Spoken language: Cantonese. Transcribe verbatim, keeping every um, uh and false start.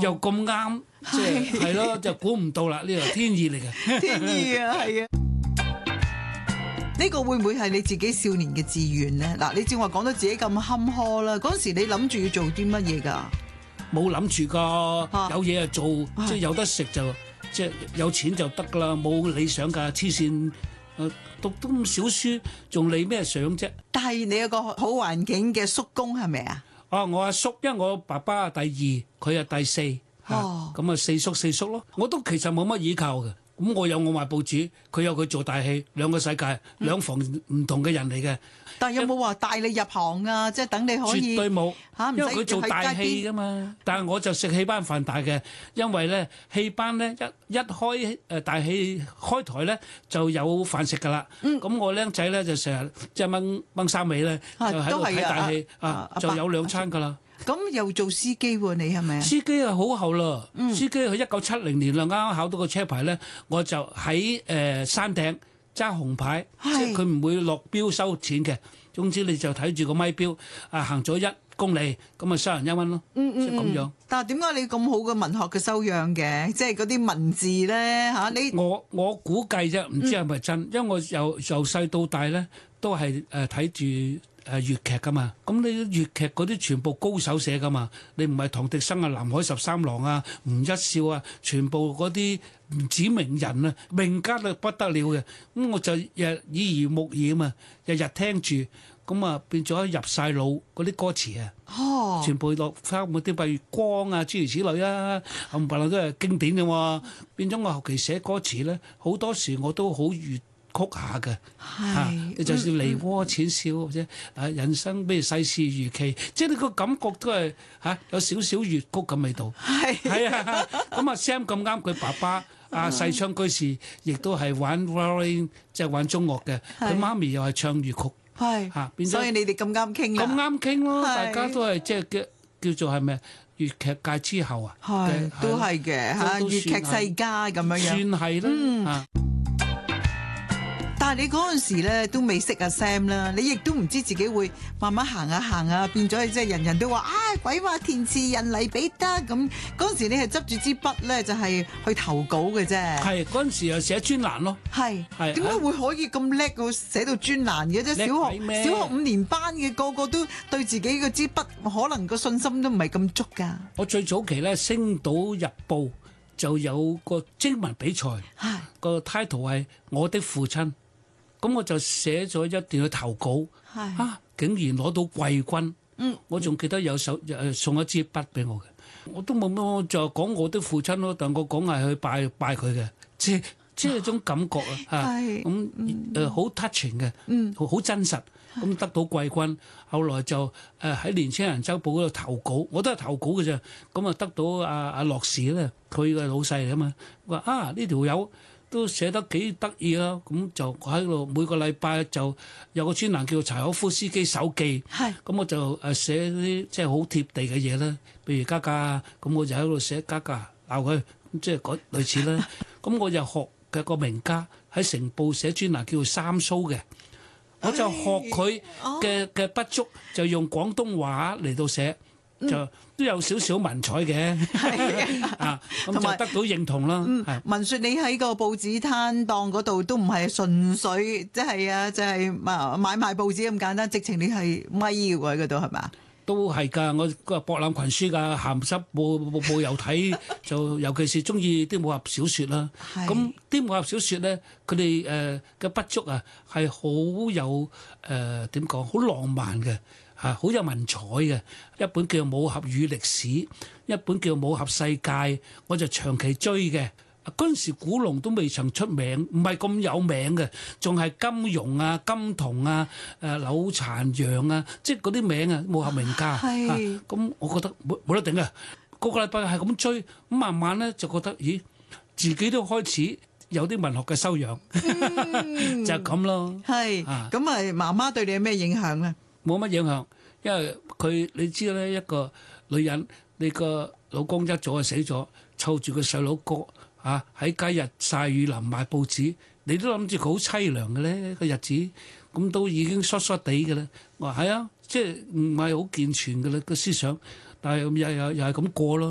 又咁啱，即係係咯，就估唔到啦！呢個天意嚟嘅， 天意啊，係啊！呢個會唔會係你自己少年嘅志願咧？嗱，你正話講到自己咁坎坷啦，嗰陣時你諗住要做啲乜嘢㗎？ 冇諗住㗎， 啊有嘢就做， 啊即係有得食就即係有錢就得㗎啦，冇理想㗎，黐線！誒讀都咁少書，仲理咩想啫？ 但係你有個好環境嘅叔公係咪啊？ 啊，我阿叔，因為我爸爸係第二，佢係第四，嚇哦咁啊四叔四叔咯。我都其實冇乜依靠嘅，咁我有我賣報紙，佢有佢做大戲，兩個世界，兩房唔同嘅人嚟嘅。 但係有冇話帶你入行啊？即係等你可以絕對冇， 嚇，唔使因為佢做大喺街戲噶嘛。但係我就食戲班飯大嘅，因為咧戲班咧一一開誒大戲開台咧就有飯食㗎啦。咁我僆仔咧就成日即係掹掹衫尾咧，就啊喺度都係啊睇大戲啊啊， 阿伯就有兩餐㗎啦。 咁又做司機喎？你係咪啊？ 司機啊好後啦，司機佢一九七零年啦，啱啱考到個車牌咧，我就喺誒山頂揸紅牌，即係係佢唔會落標收錢嘅。總之你就睇住個咪標啊，行咗一公里咁啊，收人一蚊咯， 嗯即係咁樣。 但係點解你咁好嘅文學嘅修養嘅？即係嗰啲文字咧嚇，你我我估計啫，唔知係咪真，因為我由由細到大咧都係誒睇住誒粵劇噶嘛。咁你粵劇嗰啲全部高手寫噶嘛，你唔係唐滌生啊、南海十三郎啊、吳一笑啊，全部嗰啲唔止名人啊，名家到不得了嘅。咁我就日耳濡目染啊嘛，日日聽住，咁啊變咗入晒腦嗰啲歌詞啊。 哦， 全部落翻嗰啲譬如光啊，諸如此類啊，冚唪唥都係經典嘅喎。變咗我後期寫歌詞咧，好多時我都好粵曲下嘅，嚇係你就算梨渦淺笑或者啊人生咩世事如棋，即係你個感覺都係嚇有少少粵曲咁味道。 係係啊，咁啊 Sam 咁啱佢爸爸啊世昌居士，亦都係玩 violin 即係玩中樂嘅，佢媽咪又係唱粵曲係嚇，變咗所以你哋咁啱傾啦。 咁啱傾咯， 係大家都係即係叫叫做係咩粵劇界之後啊， 係嘅都係嘅嚇， 都粵劇世家咁樣算樣。 係嗯啦。啊但係你嗰陣時咧都未識阿 Sam 啦，你亦都唔知自己會慢慢行下行下變咗，即係人人都話啊鬼話填詞人黎彼得咁。嗰陣時你係執住支筆咧，就係去投稿嘅啫。 係嗰陣時又寫專欄咯， 係係點解會可以咁叻到寫到專欄嘅啫？ 叻小鬼咩學小學五年班嘅個個都對自己嘅支筆可能個信心都唔係咁足㗎。 我最早期咧《星島日報》就有個徵文比賽， 係個 title 係我的父親，咁我就寫咗一段去投稿， 係啊竟然攞到季軍， 嗯我仲記得有手誒送一支筆俾我嘅，我都冇乜就講我的父親咯，但我講係去拜拜佢嘅，即係即係種感覺啊嚇， 係咁誒好 touching 嘅， 嗯好好真實。咁得到季軍，後來就誒喺年青人週報嗰度投稿，我都係投稿嘅啫。咁啊得到阿阿樂士咧，佢嘅老細嚟啊嘛，話啊呢條友都寫得幾得意啊，咁就喺度每個禮拜就有個專欄叫做柴可夫斯基手記， 係咁我就誒寫啲即係好貼地嘅嘢啦，譬如嘉嘉啊，咁我就喺度寫嘉嘉鬧佢，咁即係嗰類似啦。咁我就學嘅個名家喺成報寫專欄叫做三蘇嘅。我就學佢嘅嘅筆觸，就用廣東話嚟到寫，就都有少少文采嘅，啊咁就同埋得到認同啦。係文説你喺個報紙攤檔嗰度都唔係純粹即係啊，就係啊買賣報紙咁簡單，直情你係咪嘅喎喺嗰度係嘛？ 都係㗎，我個博覽群書㗎，鹹濕報報報又睇，就尤其是中意啲武俠小説啦。 係咁啲武俠小説咧，佢哋誒嘅筆觸啊，係好有誒點講，好浪漫嘅嚇，好有文采嘅。一本叫《武俠與歷史》，一本叫《武俠世界》，我就長期追嘅。嗰陣時古龍都未曾出名，唔係咁有名嘅，仲係金庸啊、金童啊、誒柳殘陽啊，即係嗰啲名啊，武俠名家。 係咁，我覺得冇冇得頂啊！個個禮拜係咁追，咁慢慢咧就覺得，咦，自己都開始有啲文學嘅修養，就係咁咯。 係啊咁啊，媽媽對你有咩影響咧？ 冇乜影響，因為佢你知咧，一個女人，你個老公一早就死咗，湊住個細佬哥。啊！喺街日曬雨淋賣報紙，你都諗住佢好凄涼嘅咧個日子，咁都已經疏疏地嘅啦。我話係啊，即係唔係好健全嘅啦個思想，但係又又又係咁過咯。